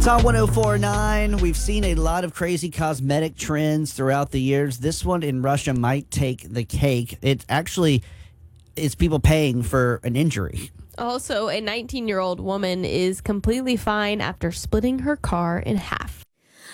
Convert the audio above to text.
It's on 1049. We've seen a lot of crazy cosmetic trends throughout the years. This one in Russia might take the cake. It actually is people paying for an injury. Also, a 19-year-old woman is completely fine after splitting her car in half.